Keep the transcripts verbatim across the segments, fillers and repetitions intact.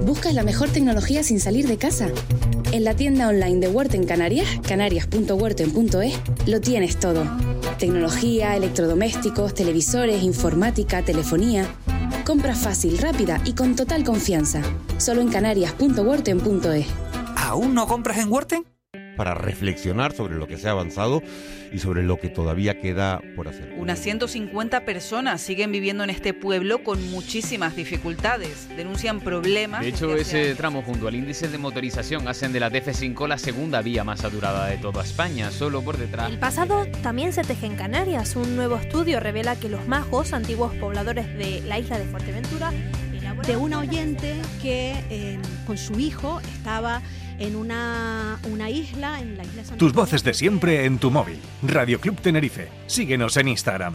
¿Buscas la mejor tecnología sin salir de casa? En la tienda online de Worten Canarias, canarias punto worten punto es, lo tienes todo. Tecnología, electrodomésticos, televisores, informática, telefonía. Compra fácil, rápida y con total confianza. Solo en canarias punto worten punto es. ¿Aún no compras en Worten? Para reflexionar sobre lo que se ha avanzado y sobre lo que todavía queda por hacer. Unas ciento cincuenta personas siguen viviendo en este pueblo con muchísimas dificultades. Denuncian problemas. De hecho, ese tramo junto al índice de motorización hacen de la T F cinco la segunda vía más saturada de toda España, solo por detrás. El pasado también se teje en Canarias. Un nuevo estudio revela que los majos, antiguos pobladores de la isla de Fuerteventura, de una oyente que eh, con su hijo estaba en una, una isla, en la isla Santa Tus voces de siempre en tu móvil. Radio Club Tenerife. Síguenos en Instagram.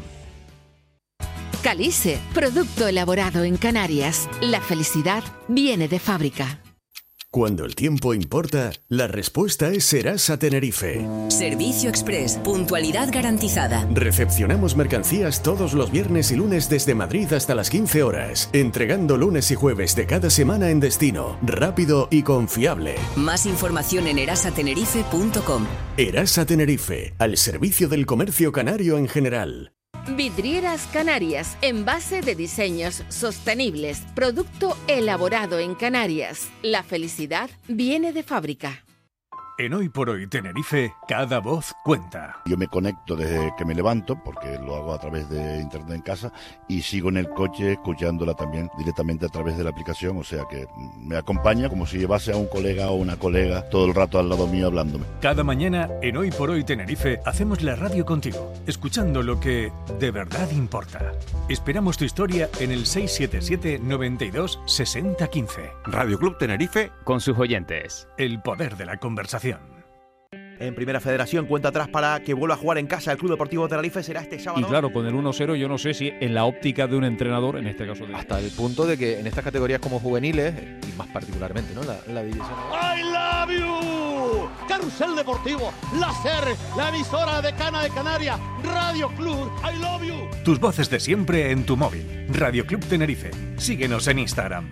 Calice, producto elaborado en Canarias. La felicidad viene de fábrica. Cuando el tiempo importa, la respuesta es Serasa Tenerife. Servicio Express, puntualidad garantizada. Recepcionamos mercancías todos los viernes y lunes desde Madrid hasta las quince horas, entregando lunes y jueves de cada semana en destino, rápido y confiable. Más información en erasa tenerife punto com. Erasa Tenerife, al servicio del comercio canario en general. Vidrieras Canarias, envase de diseños sostenibles, producto elaborado en Canarias. La felicidad viene de fábrica. En Hoy por Hoy Tenerife, cada voz cuenta. Yo me conecto desde que me levanto, porque lo hago a través de internet en casa, y sigo en el coche escuchándola también directamente a través de la aplicación, o sea que me acompaña como si llevase a un colega o una colega todo el rato al lado mío hablándome. Cada mañana en Hoy por Hoy Tenerife hacemos la radio contigo, escuchando lo que de verdad importa. Esperamos tu historia en el seis siete siete, noventa y dos, sesenta, quince. Radio Club Tenerife con sus oyentes. El poder de la conversación. En Primera Federación, cuenta atrás para que vuelva a jugar en casa el Club Deportivo Tenerife, será este sábado. Y claro, con el uno cero yo no sé si en la óptica de un entrenador, en este caso de... Hasta el punto de que en estas categorías como juveniles, y más particularmente, ¿no? La, la división... I love you. Carrusel Deportivo, la SER, la emisora de Cana de Canarias, Radio Club, I love you. Tus voces de siempre en tu móvil. Radio Club Tenerife. Síguenos en Instagram.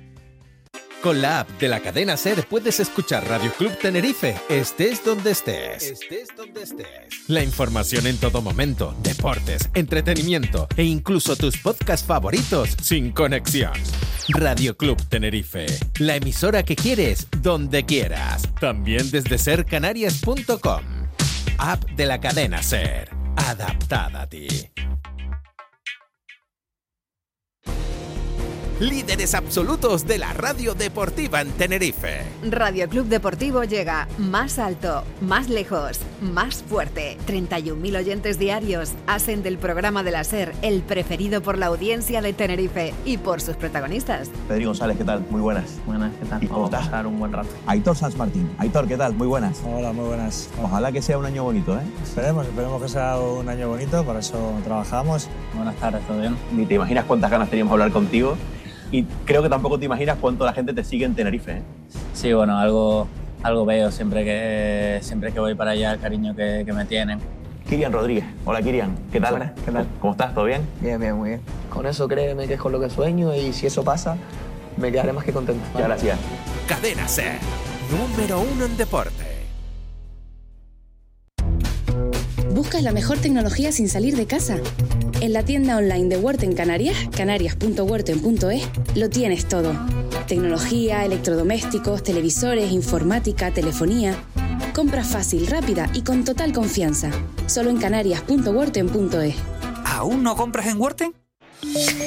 Con la app de la cadena SER puedes escuchar Radio Club Tenerife, estés donde estés. Estés donde estés. La información en todo momento, deportes, entretenimiento e incluso tus podcasts favoritos sin conexión. Radio Club Tenerife, la emisora que quieres donde quieras. También desde ser canarias punto com. App de la cadena SER, adaptada a ti. Líderes absolutos de la radio deportiva en Tenerife. Radio Club Deportivo llega más alto, más lejos, más fuerte. treinta y un mil oyentes diarios hacen del programa de la SER el preferido por la audiencia de Tenerife y por sus protagonistas. Pedri González, ¿qué tal? Muy buenas. Buenas, ¿qué tal? ¿Y cómo estás? Vamos a pasar un buen rato. Aitor Sanz Martín. Aitor, ¿qué tal? Muy buenas. Hola, muy buenas. Ojalá que sea un año bonito, ¿eh? Esperemos, esperemos que sea un año bonito, por eso trabajamos. Buenas tardes, ¿todo bien? Ni te imaginas cuántas ganas teníamos de hablar contigo. Y creo que tampoco te imaginas cuánto la gente te sigue en Tenerife, ¿eh? Sí, bueno, algo, algo veo siempre que, siempre que voy para allá, el cariño que, que me tienen. Kirian Rodríguez. Hola, Kirian. ¿Qué tal? Buenas, ¿qué tal? ¿Cómo estás? ¿Todo bien? Bien, bien, muy bien. Con eso créeme que es con lo que sueño y si eso pasa, me quedaré más que contento. Ya, gracias. Cadena SER, número uno en deporte. ¿Buscas la mejor tecnología sin salir de casa? En la tienda online de Worten Canarias, canarias punto worten punto es, lo tienes todo. Tecnología, electrodomésticos, televisores, informática, telefonía. Compra fácil, rápida y con total confianza. Solo en canarias punto worten punto es. ¿Aún no compras en Worten?